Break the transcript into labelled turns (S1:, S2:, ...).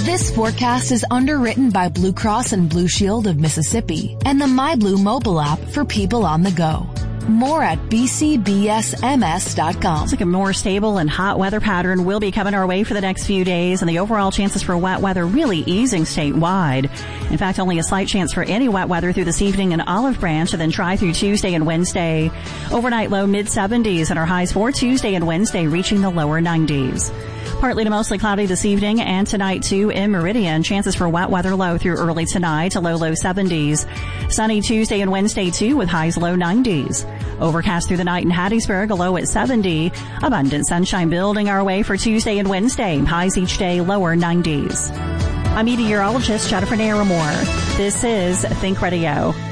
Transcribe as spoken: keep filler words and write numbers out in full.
S1: This forecast is underwritten by Blue Cross and Blue Shield of Mississippi and the MyBlue mobile app for people on the go. More at b c b s m s dot com.
S2: It's like a more stable and hot weather pattern will be coming our way for the next few days, and the overall chances for wet weather really easing statewide. In fact, only a slight chance for any wet weather through this evening in Olive Branch, and then try through Tuesday and Wednesday. Overnight low mid seventies, and our highs for Tuesday and Wednesday reaching the lower nineties. Partly to mostly cloudy this evening and tonight too in Meridian. Chances for wet weather low through early tonight to low low seventies. Sunny Tuesday and Wednesday too with highs low nineties. Overcast through the night in Hattiesburg, a low at seventy. Abundant sunshine building our way for Tuesday and Wednesday. Highs each day lower nineties. I'm meteorologist Jennifer Naramore. This is Think Radio.